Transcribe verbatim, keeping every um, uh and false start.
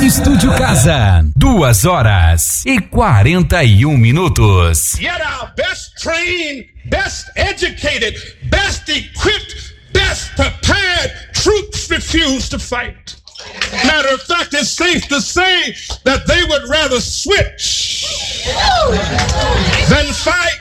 Estúdio Casa, duas horas e quarenta e um minutos. Yet our best trained, best educated, best equipped, best prepared troops refuse to fight. Matter of fact, it's safe to say that they would rather switch than fight.